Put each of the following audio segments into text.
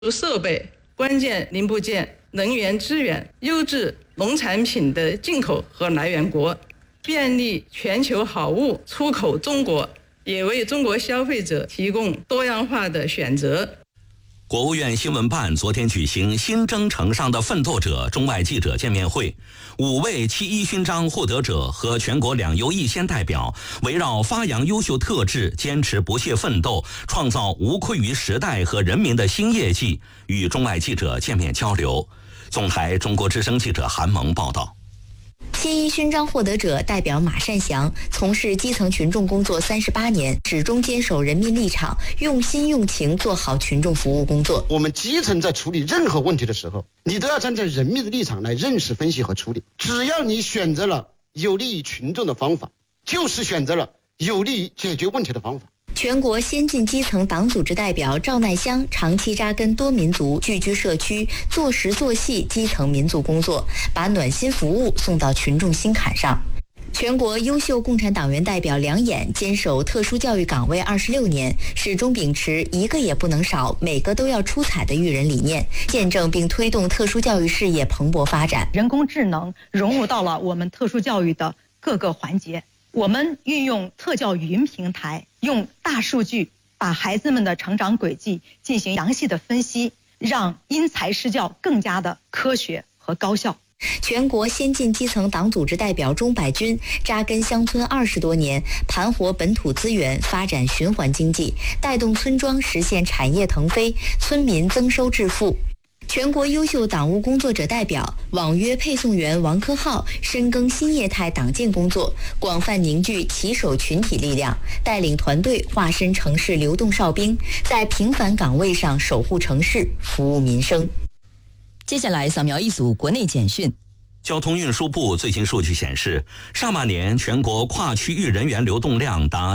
设备、关键零部件、能源资源、优质农产品的进口和来源国，便利全球好物出口中国，也为中国消费者提供多样化的选择。 国务院新闻办昨天举行新征程上的奋斗者中外记者见面会，5位7·1勋章获得者和全国2优1先代表围绕发扬优秀特质、坚持不懈奋斗、创造无愧于时代和人民的新业绩，与中外记者见面交流。总台中国之声记者韩萌报道。 7·1勋章获得者代表马善祥从事基层群众工作38年，始终坚守人民立场，用心用情做好群众服务工作。 我们基层在处理任何问题的时候，你都要站在人民的立场来认识、分析和处理。只要你选择了有利于群众的方法，就是选择了有利于解决问题的方法。 全国先进基层党组织代表赵乃香长期扎根多民族，聚居社区，做实做细基层民族工作，把暖心服务送到群众心坎上。全国优秀共产党员代表梁衍坚守特殊教育岗位26年，始终秉持一个也不能少，每个都要出彩的育人理念，见证并推动特殊教育事业蓬勃发展。 人工智能融入到了我们特殊教育的各个环节，我们运用特教语音平台，用大数据把孩子们的成长轨迹进行详细的分析，让因材施教更加的科学和高效。 全国先进基层党组织代表钟百军扎根乡村20多年，盘活本土资源，发展循环经济，带动村庄实现产业腾飞，村民增收致富。全国优秀党务工作者代表网约配送员王科浩深耕新业态党建工作，广泛凝聚骑手群体力量，带领团队化身城市流动哨兵，在平凡岗位上守护城市，服务民生。 接下来扫描一组国内简讯。 交通运输部最新数据显示，上半年全国跨区域人员流动量达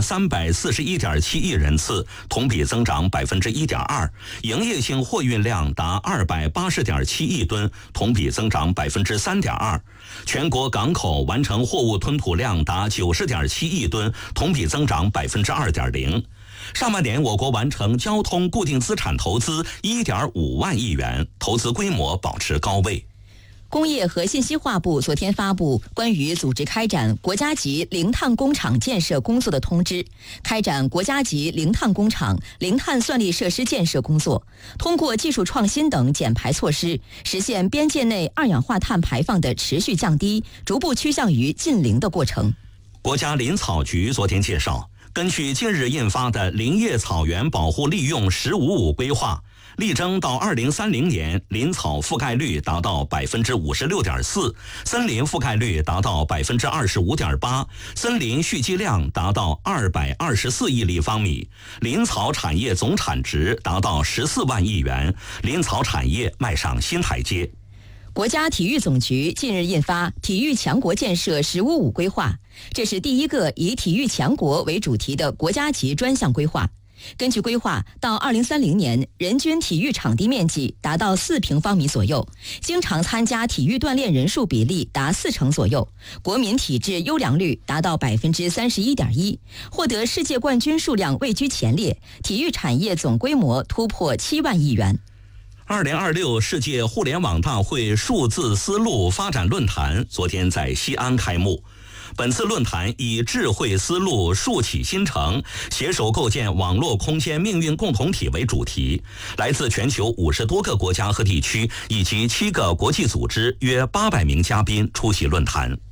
341.7亿人次，同比增长1.2%；营业性货运量达280.7亿吨，同比增长3.2%；全国港口完成货物吞吐量达90.7亿吨，同比增长2.0%。上半年，我国完成交通固定资产投资1.5万亿元，投资规模保持高位。 工业和信息化部昨天发布关于组织开展国家级零碳工厂建设工作的通知，开展国家级零碳工厂、零碳算力设施建设工作，通过技术创新等减排措施，实现边界内二氧化碳排放的持续降低，逐步趋向于近零的过程。 国家林草局昨天介绍，根据近日印发的林业草原保护利用“10-5-5”规划，力争到2030年，林草覆盖率达到56.4%，森林覆盖率达到25.8%，森林蓄积量达到224亿立方米，林草产业总产值达到14万亿元，林草产业迈上新台阶。 国家体育总局近日印发《体育强国建设“10-5-5”规划》，这是第一个以体育强国为主题的国家级专项规划。根据规划，到2030年，人均体育场地面积达到4平方米左右，经常参加体育锻炼人数比例达40%左右，国民体质优良率达到31.1%，获得世界冠军数量位居前列，体育产业总规模突破7万亿元。 2026世界互联网大会数字丝路发展论坛昨天在西安开幕。本次论坛以智慧丝路数起新城，携手构建网络空间命运共同体为主题，来自全球50多个国家和地区以及7个国际组织约800名嘉宾出席论坛。您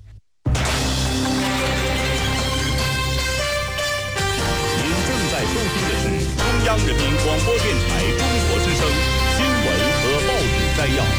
正在收听的是中央人民广播电台中国之声新闻和报纸摘要。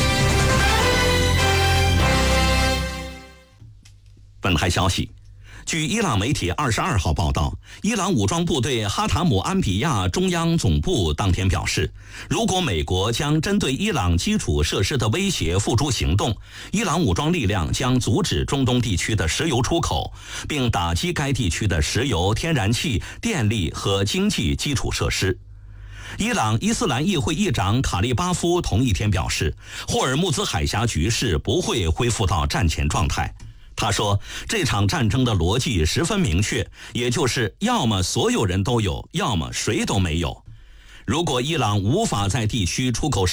本台消息，据伊朗媒体22号报道，伊朗武装部队哈塔姆安比亚中央总部当天表示，如果美国将针对伊朗基础设施的威胁付诸行动，伊朗武装力量将阻止中东地区的石油出口，并打击该地区的石油、天然气、电力和经济基础设施。伊朗伊斯兰议会议长卡利巴夫同一天表示，霍尔木兹海峡局势不会恢复到战前状态。他说，这场战争的逻辑十分明确，也就是要么所有人都有，要么谁都没有。 如果伊朗无法在地区出口